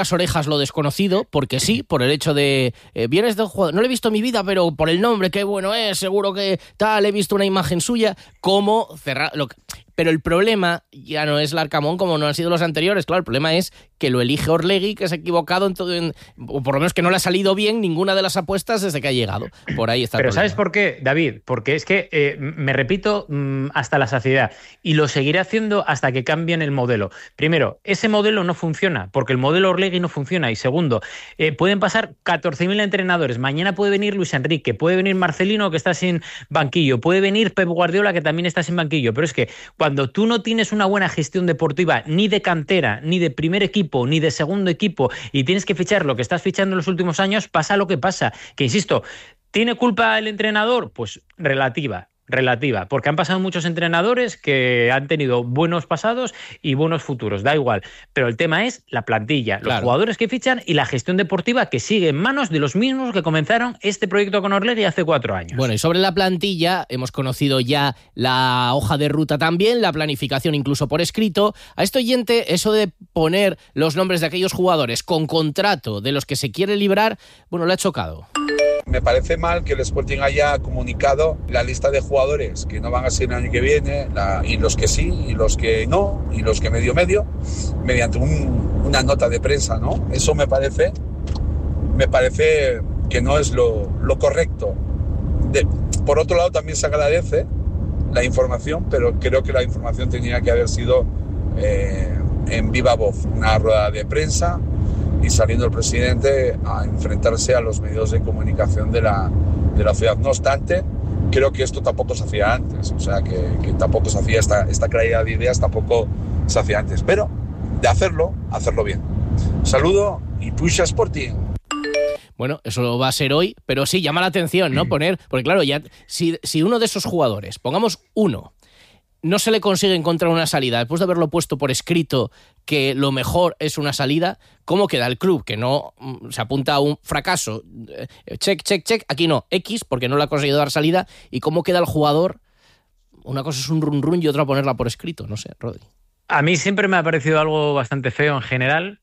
las orejas lo desconocido, porque sí, por el hecho de vienes de un jugador, no lo he visto en mi vida, pero por el nombre, qué bueno es, seguro que tal, he visto una imagen suya, cómo cerrar... Pero el problema ya no es Larcamón como no han sido los anteriores. Claro, el problema es que lo elige Orlegui, que se ha equivocado en todo, o por lo menos que no le ha salido bien ninguna de las apuestas desde que ha llegado. Por ahí está el Pero problema. ¿sabes por qué, David? Porque es que me repito hasta la saciedad y lo seguiré haciendo hasta que cambien el modelo. Primero, ese modelo no funciona porque el modelo Orlegui no funciona. Y segundo, pueden pasar 14.000 entrenadores. Mañana puede venir Luis Enrique, puede venir Marcelino, que está sin banquillo, puede venir Pep Guardiola, que también está sin banquillo. Pero es que cuando tú no tienes una buena gestión deportiva, ni de cantera, ni de primer equipo, ni de segundo equipo, y tienes que fichar lo que estás fichando en los últimos años, pasa lo que pasa. Que insisto, ¿tiene culpa el entrenador? Pues relativa, porque han pasado muchos entrenadores que han tenido buenos pasados y buenos futuros, da igual. Pero el tema es la plantilla, los jugadores que fichan y la gestión deportiva que sigue en manos de los mismos que comenzaron este proyecto con Orlegui hace 4 años. Bueno, y sobre la plantilla, hemos conocido ya la hoja de ruta también, la planificación incluso por escrito. A este oyente, eso de poner los nombres de aquellos jugadores con contrato de los que se quiere librar, bueno, le ha chocado. Me parece mal que el Sporting haya comunicado la lista de jugadores que no van a ser el año que viene, y los que sí, y los que no, y los que medio, mediante una nota de prensa, ¿no? Eso me parece que no es lo correcto. Por otro lado, también se agradece la información, pero creo que la información tenía que haber sido en viva voz, una rueda de prensa, y saliendo el presidente a enfrentarse a los medios de comunicación de la ciudad. No obstante, creo que esto tampoco se hacía antes, o sea, que tampoco se hacía esta claridad de ideas, tampoco se hacía antes, pero de hacerlo bien. Saludo y puxa Sporting. Bueno, eso va a ser hoy, pero sí, llama la atención, ¿no? Porque claro, ya si uno de esos jugadores, pongamos uno, no se le consigue encontrar una salida, después de haberlo puesto por escrito que lo mejor es una salida, ¿cómo queda el club? Que no se apunta a un fracaso. Check, aquí no, X, porque no le ha conseguido dar salida. ¿Y cómo queda el jugador? Una cosa es un run y otra ponerla por escrito, no sé, Rodri. A mí siempre me ha parecido algo bastante feo en general,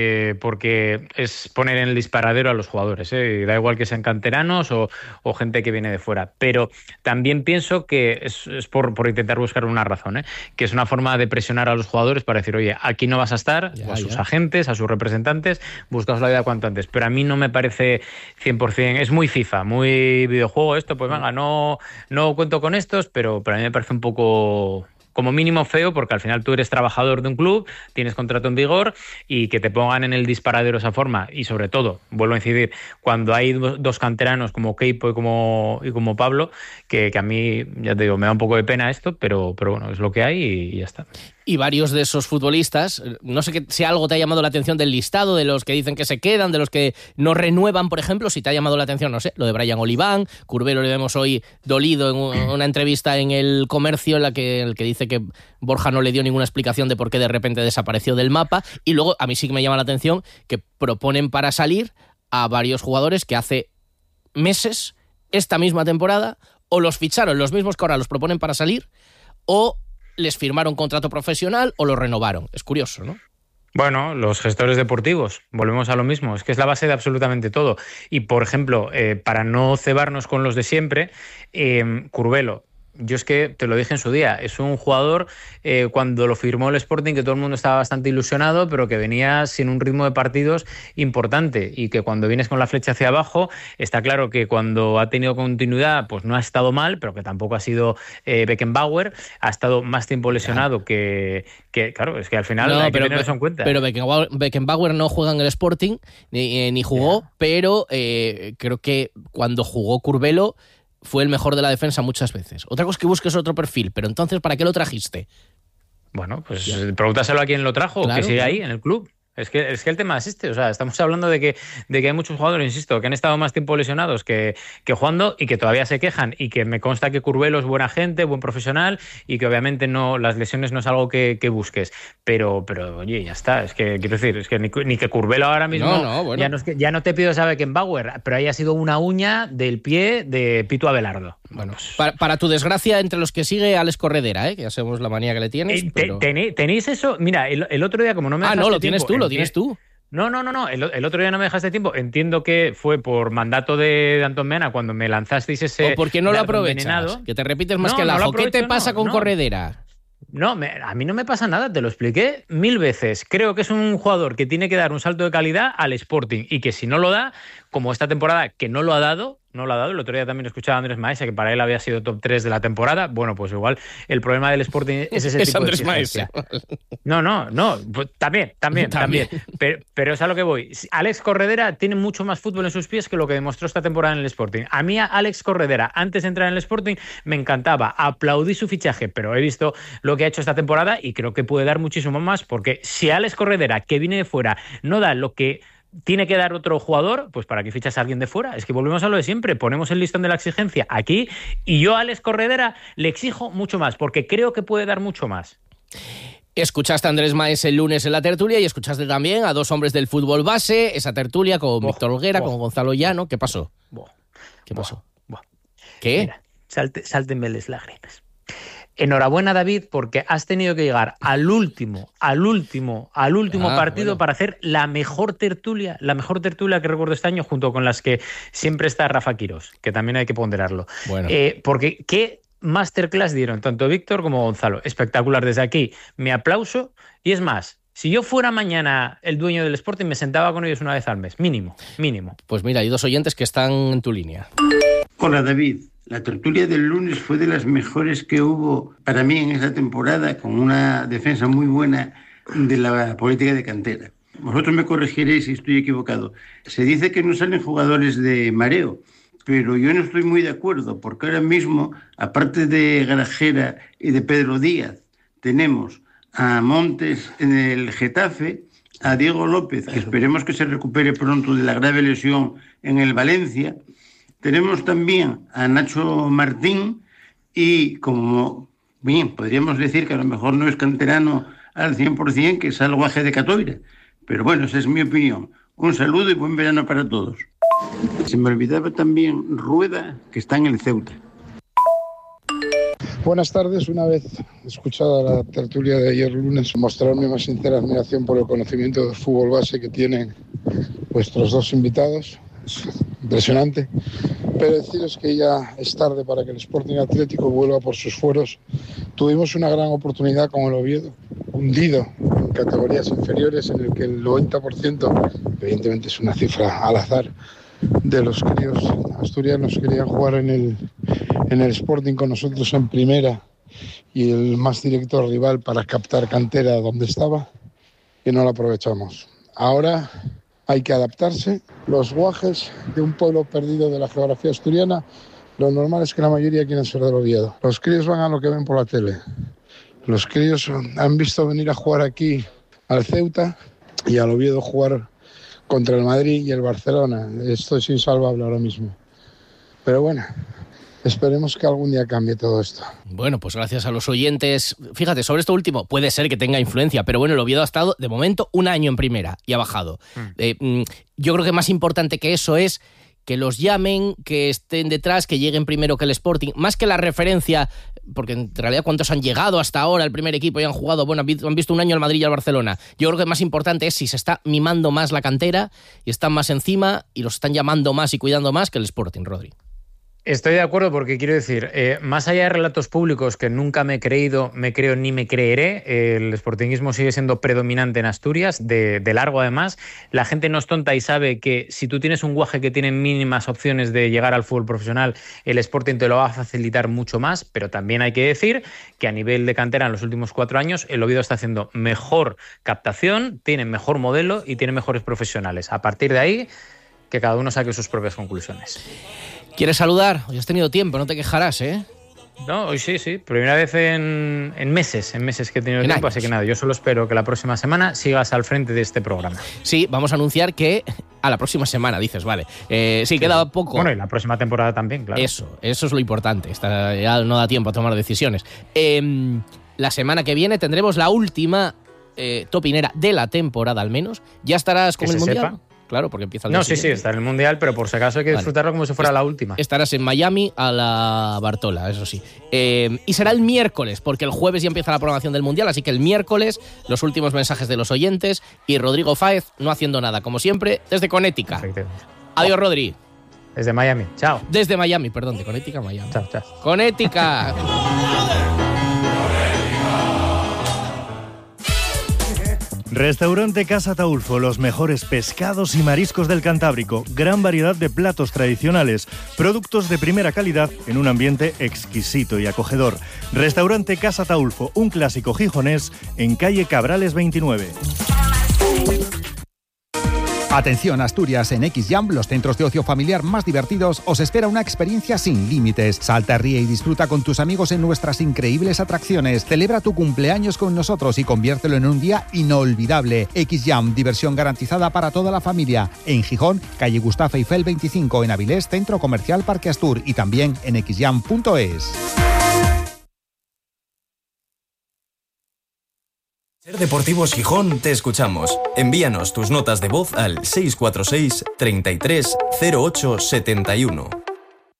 porque es poner en el disparadero a los jugadores, da igual que sean canteranos o gente que viene de fuera. Pero también pienso que es por intentar buscar una razón, que es una forma de presionar a los jugadores para decir, oye, aquí no vas a estar, o a sus agentes, a sus representantes, buscaos la vida cuanto antes. Pero a mí no me parece 100%, es muy FIFA, muy videojuego esto, pues venga, no cuento con estos, pero a mí me parece un poco... como mínimo feo, porque al final tú eres trabajador de un club, tienes contrato en vigor, y que te pongan en el disparadero esa forma, y sobre todo, vuelvo a incidir, cuando hay dos canteranos como Keipo y como Pablo, que a mí, ya te digo, me da un poco de pena esto, pero bueno, es lo que hay y ya está. Y varios de esos futbolistas, no sé si algo te ha llamado la atención del listado, de los que dicen que se quedan, de los que no renuevan, por ejemplo, si te ha llamado la atención, no sé, lo de Brian Oliván, Curbelo le vemos hoy dolido en una entrevista en El Comercio en el que dice que Borja no le dio ninguna explicación de por qué de repente desapareció del mapa, y luego a mí sí que me llama la atención que proponen para salir a varios jugadores que hace meses, esta misma temporada, o los ficharon los mismos que ahora los proponen para salir, o les firmaron contrato profesional o lo renovaron. Es curioso, ¿no? Bueno, los gestores deportivos, volvemos a lo mismo, es que es la base de absolutamente todo. Y, por ejemplo, para no cebarnos con los de siempre, Curbelo, yo es que te lo dije en su día, es un jugador, cuando lo firmó el Sporting, que todo el mundo estaba bastante ilusionado, pero que venía sin un ritmo de partidos importante, y que cuando vienes con la flecha hacia abajo, está claro que cuando ha tenido continuidad, pues no ha estado mal, pero que tampoco ha sido Beckenbauer, ha estado más tiempo lesionado que claro, es que al final hay que tener eso en cuenta. Pero Beckenbauer no juega en el Sporting, ni jugó, pero creo que cuando jugó Curbelo fue el mejor de la defensa muchas veces. Otra cosa es que busques otro perfil, pero entonces, ¿para qué lo trajiste? Bueno, pues pregúntaselo a quien lo trajo, claro, que sigue ahí en el club. Es que el tema es este, o sea, estamos hablando de que hay muchos jugadores, insisto, que han estado más tiempo lesionados que jugando, y que todavía se quejan, y que me consta que Curbelo es buena gente, buen profesional, y que obviamente no, las lesiones no es algo que busques, pero oye, ya está, es que quiero decir, es que ni que Curbelo ahora mismo, bueno. ya no te pido esa Beckenbauer, pero haya sido una uña del pie de Pitu Abelardo. Bueno, para tu desgracia, entre los que sigue Alex Corredera, que ya sabemos la manía que le tienes. Tenéis eso, mira, el otro día, como no me no, lo tienes tú. No. El otro día no me dejaste tiempo. Entiendo que fue por mandato de Antón Mena cuando me lanzasteis ese... ¿O por qué no lo aprovechas? Envenenado. Que te repites más que el ajo. ¿Qué te pasa con Corredera? No, a mí no me pasa nada, te lo expliqué 1000 veces. Creo que es un jugador que tiene que dar un salto de calidad al Sporting y que si no lo da, como esta temporada que no lo ha dado, el otro día también escuchaba a Andrés Maesa que para él había sido top 3 de la temporada, bueno, pues igual el problema del Sporting es ese tipo Andrés de exigencia. Maesa. No, pues también. Pero es a lo que voy. Alex Corredera tiene mucho más fútbol en sus pies que lo que demostró esta temporada en el Sporting. A mí Alex Corredera, antes de entrar en el Sporting, me encantaba, aplaudí su fichaje, pero he visto lo que ha hecho esta temporada y creo que puede dar muchísimo más, porque si Alex Corredera, que viene de fuera, no da lo que tiene que dar otro jugador, pues ¿para qué fichas a alguien de fuera? Es que volvemos a lo de siempre, ponemos el listón de la exigencia aquí y yo a Alex Corredera le exijo mucho más, porque creo que puede dar mucho más. Escuchaste a Andrés Maesa el lunes en la tertulia y escuchaste también a dos hombres del fútbol base, esa tertulia con Víctor Olguera, con Gonzalo Llano. ¿Qué pasó? ¿Qué pasó? ¿Qué? Mira, sáltenme las lágrimas. Enhorabuena, David, porque has tenido que llegar al último partido para hacer la mejor tertulia que recuerdo este año, junto con las que siempre está Rafa Quirós, que también hay que ponderarlo. Bueno. Porque qué masterclass dieron tanto Víctor como Gonzalo. Espectacular. Desde aquí, mi aplauso. Y es más, si yo fuera mañana el dueño del Sporting, me sentaba con ellos una vez al mes, mínimo. Pues mira, hay dos oyentes que están en tu línea. Hola, David. La tertulia del lunes fue de las mejores que hubo para mí en esta temporada, con una defensa muy buena de la política de cantera. Vosotros me corregiréis si estoy equivocado. Se dice que no salen jugadores de mareo, pero yo no estoy muy de acuerdo, porque ahora mismo, aparte de Grajera y de Pedro Díaz, tenemos a Montes en el Getafe, a Diego López, que esperemos que se recupere pronto de la grave lesión en el Valencia. Tenemos también a Nacho Martín y, como bien, podríamos decir que a lo mejor no es canterano al 100%, que es Alguaje de Catoira. Pero bueno, esa es mi opinión. Un saludo y buen verano para todos. Se me olvidaba también Rueda, que está en el Ceuta. Buenas tardes. Una vez escuchada la tertulia de ayer lunes, mostrar mi más sincera admiración por el conocimiento de fútbol base que tienen vuestros dos invitados. Es impresionante, pero deciros que ya es tarde para que el Sporting Atlético vuelva por sus fueros. Tuvimos una gran oportunidad con el Oviedo, hundido en categorías inferiores, en el que el 90%, evidentemente es una cifra al azar, de los críos asturianos querían jugar en el Sporting con nosotros en primera, y el más directo rival para captar cantera donde estaba, y no lo aprovechamos. Ahora hay que adaptarse. Los guajes de un pueblo perdido de la geografía asturiana, lo normal es que la mayoría quieren ser del Oviedo. Los críos van a lo que ven por la tele. Los críos han visto venir a jugar aquí al Ceuta y al Oviedo jugar contra el Madrid y el Barcelona. Esto es insalvable ahora mismo. Pero bueno, esperemos que algún día cambie todo esto. Bueno, pues gracias a los oyentes. Fíjate, sobre esto último, puede ser que tenga influencia, pero bueno, el Oviedo ha estado, de momento, un año en primera y ha bajado. Yo creo que más importante que eso es que los llamen, que estén detrás, que lleguen primero que el Sporting, más que la referencia, porque en realidad cuántos han llegado hasta ahora al primer equipo y han jugado, bueno, han visto un año al Madrid y al Barcelona. Yo creo que más importante es si se está mimando más la cantera y están más encima y los están llamando más y cuidando más que el Sporting, Rodri. Estoy de acuerdo, porque quiero decir, más allá de relatos públicos que nunca me he creído, me creo ni me creeré, el sportinguismo sigue siendo predominante en Asturias, de largo además. La gente no es tonta y sabe que si tú tienes un guaje que tiene mínimas opciones de llegar al fútbol profesional, el Sporting te lo va a facilitar mucho más, pero también hay que decir que a nivel de cantera en los últimos 4 años el Oviedo está haciendo mejor captación, tiene mejor modelo y tiene mejores profesionales. A partir de ahí, que cada uno saque sus propias conclusiones. ¿Quieres saludar? Hoy has tenido tiempo, no te quejarás, ¿eh? No, hoy sí. Primera vez en meses que he tenido tiempo, así que nada, yo solo espero que la próxima semana sigas al frente de este programa. Sí, vamos a anunciar que a la próxima semana, dices, vale. Sí, queda poco. Bueno, y la próxima temporada también, claro. Eso es lo importante. Ya no da tiempo a tomar decisiones. La semana que viene tendremos la última topinera de la temporada, al menos. ¿Ya estarás con el Mundial? claro, porque empieza el día No, sí, siguiente. está en el Mundial, pero por si acaso hay que disfrutarlo como si fuera la última. Estarás en Miami a la Bartola, eso sí. Y será el miércoles, porque el jueves ya empieza la programación del Mundial, así que el miércoles los últimos mensajes de los oyentes y Rodrigo Fáez no haciendo nada, como siempre, desde Connecticut. Adiós, Rodri. Desde Miami. Chao. Desde Miami, perdón, de Connecticut a Miami. Chao, chao. Connecticut. Restaurante Casa Taulfo, los mejores pescados y mariscos del Cantábrico, gran variedad de platos tradicionales, productos de primera calidad en un ambiente exquisito y acogedor. Restaurante Casa Taulfo, un clásico gijonés en calle Cabrales 29. Atención Asturias, en XJam, los centros de ocio familiar más divertidos, os espera una experiencia sin límites. Salta, ríe y disfruta con tus amigos en nuestras increíbles atracciones. Celebra tu cumpleaños con nosotros y conviértelo en un día inolvidable. XJam, diversión garantizada para toda la familia. En Gijón, calle Gustavo Eiffel 25, en Avilés, Centro Comercial Parque Astur, y también en xjam.es. Ser Deportivos Gijón, te escuchamos. Envíanos tus notas de voz al 646 33 08 71.